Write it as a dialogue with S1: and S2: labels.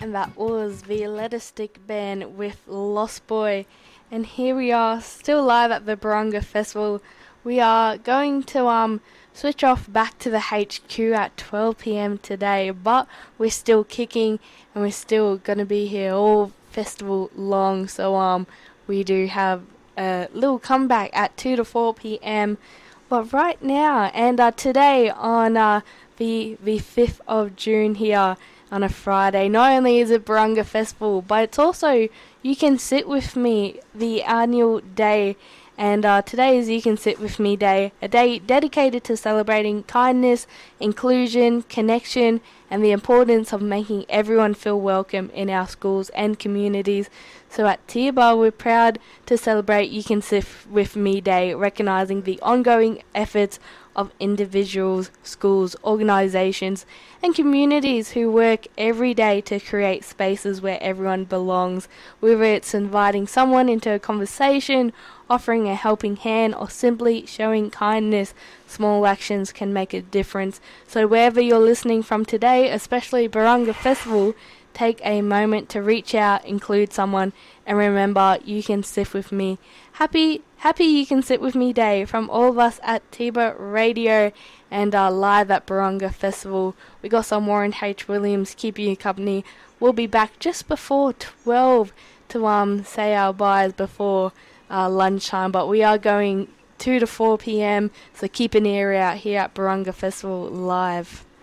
S1: And that was the Letter Stick Band with Lost Boy. And here we are, still live at the Barunga Festival. We are going to switch off back to the HQ at 12 p.m. today, but we're still kicking and we're still going to be here all festival long. So we do have a little comeback at 2 to 4 p.m. But right now, and today on the 5th of June here, on a Friday. Not only is it Barunga Festival, but it's also You Can Sit With Me, the annual day. And today is You Can Sit With Me Day, a day dedicated to celebrating kindness, inclusion, connection, and the importance of making everyone feel welcome in our schools and communities. So at Tearbar, we're proud to celebrate You Can Sit With Me Day, recognising the ongoing efforts of individuals, schools, organisations and communities who work every day to create spaces where everyone belongs, whether it's inviting someone into a conversation, offering a helping hand or simply showing kindness. Small actions can make a difference. So wherever you're listening from today, especially Barunga Festival, take a moment to reach out, include someone, and remember, you can sit with me. Happy You Can Sit With Me Day from all of us at Tiba Radio and live at Barunga Festival. We got some Warren H. Williams keeping you company. We'll be back just before 12 to say our byes before lunchtime, but we are going 2 to 4 p.m, so keep an ear out here at Barunga Festival live.